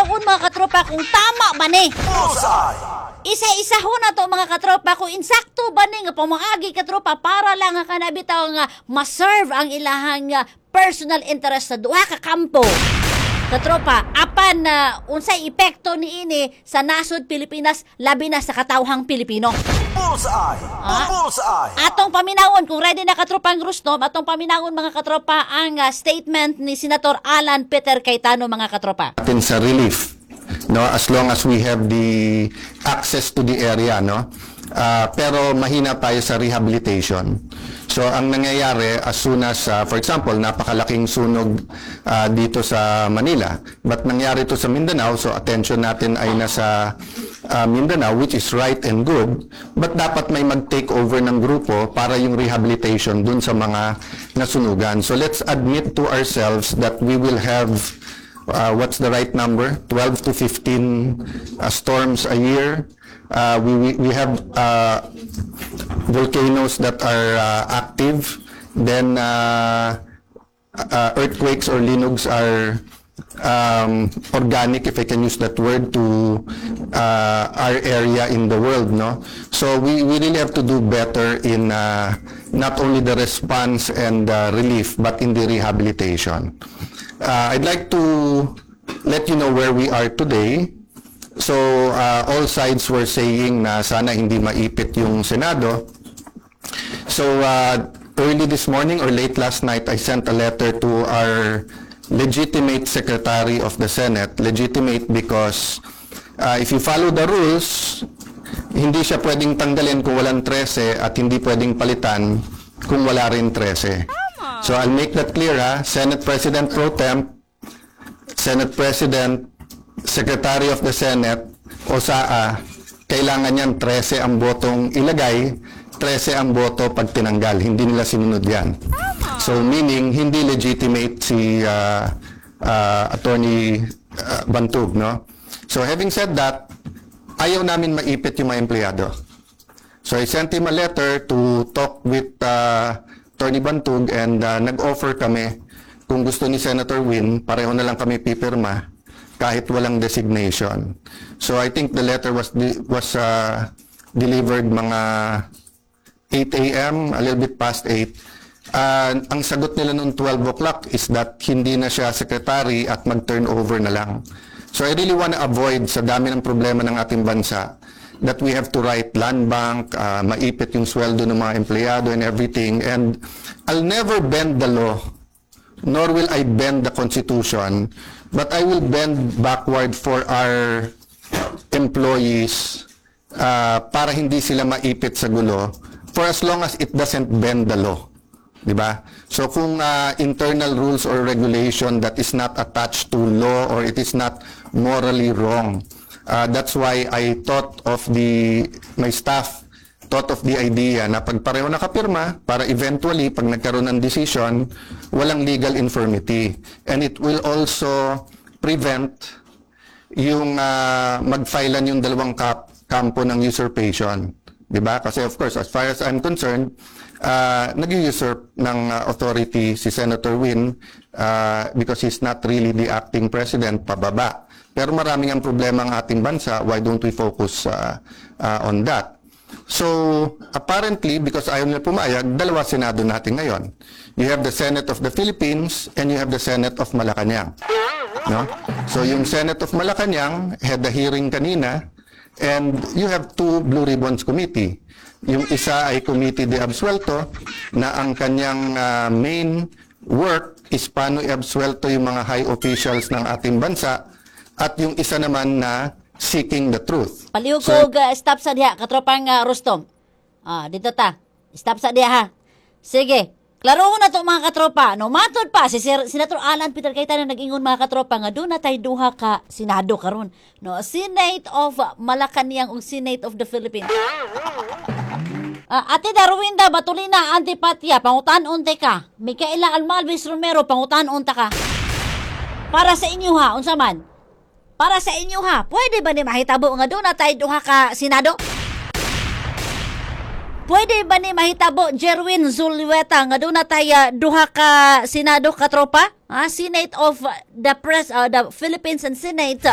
paminawon mga katropa kung tama ba ni. Isa-isa ho na to mga katropa kung insakto ba ni nga pamaagi katropa para lang nga kanabitaw nga ma-serve ang ilahang personal interest sa duha ka kampo. Katropa, apan unsay epekto niini sa nasod Pilipinas labi na sa katawhang Pilipino. Atong paminawon kung ready na katropa ang Rustom, atong paminawon mga katropa ang statement ni Senator Alan Peter Cayetano mga katropa. Atin sa relief, no, as long as we have the access to the area, no. Pero mahina tayo sa rehabilitation. So ang nangyayari as soon as for example napakalaking sunog dito sa Manila, but nangyari to sa Mindanao, so attention natin ay nasa Mindanao, which is right and good, but dapat may mag-take over ng grupo para yung rehabilitation dun sa mga nasunugan. So let's admit to ourselves that we will have what's the right number? 12 to 15 storms a year. We have volcanoes that are active. Then earthquakes or linugs are organic, if I can use that word, to our area in the world, no? So we really have to do better in not only the response and relief, but in the rehabilitation. I'd like to let you know where we are today. So all sides were saying na sana hindi maipit yung Senado. So early this morning or late last night, I sent a letter to our legitimate Secretary of the Senate. Legitimate because if you follow the rules, hindi siya pwedeng tanggalin kung walang 13 at hindi pwedeng palitan kung wala rin 13. So I'll make that clear, ha? Senate President Pro Temp, Senate President, Secretary of the Senate, o SAA, kailangan yan 13 ang botong ilagay, 13 ang boto pag tinanggal. Hindi nila sinunod yan. So meaning, hindi legitimate si Attorney Bantug, no? So having said that, ayaw namin maipit yung mga empleyado. So I sent him a letter to talk with Attorney Bantug, and nag-offer kami kung gusto ni Senator Win, pareho na lang kami pipirma kahit walang designation. So I think the letter was delivered mga 8 a.m., a little bit past 8. Ang sagot nila noong 12 o'clock is that hindi na siya secretary at mag-turn over na lang. So I really want to avoid, sa dami ng problema ng ating bansa, that we have to write land bank, maipit yung sweldo ng mga empleyado and everything. And I'll never bend the law, nor will I bend the Constitution, but I will bend backward for our employees para hindi sila maipit sa gulo for as long as it doesn't bend the law. Diba? So kung internal rules or regulation that is not attached to law or it is not morally wrong, that's why I thought of my staff thought of the idea na pag pareho nakapirma, para eventually, pag nagkaroon ng decision, walang legal infirmity. And it will also prevent yung mag-filean yung dalawang kampo ng usurpation. Diba? Kasi of course, as far as I'm concerned, nag-usurp ng authority si Senator Win because he's not really the acting president, pababa. Pero maraming ang problema ng ating bansa, why don't we focus on that? So, apparently, because ayaw nila pumayag, dalawa Senado natin ngayon. You have the Senate of the Philippines and you have the Senate of Malacanang. No? So, yung Senate of Malacanang had a hearing kanina, and you have two Blue Ribbons Committee. Yung isa ay Committee de Absuelto, na ang kanyang main work is paano i-absuelto yung mga high officials ng ating bansa, at yung isa naman na seeking the truth. Palihog ko, stop sa diha, katropang Rustom. Dito ta. Stop sa diha, ha. Sige. Klaro na to mga katropa. No, matod pa si Senator Alan Peter Cayetano nag-ingon mga katropa nga doon na tayo duha ka Senado karon. No, Senate of Malacanang ug Senate of the Philippines. Ate Darwinda Batulina Antipatya, pangutan-on te ka. Micaela Almalvis Romero, pangutan-on ta ka. Para sa inyo ha, unsa man? Para sa inyo ha, pwede ba ni mahitabo nga doon na tayo duha ka Senado? Pwede ba ni mahitabo Jerwin Zulueta nga doon na tayo duha ka Senado katropa? Senate of the Philippines and Senate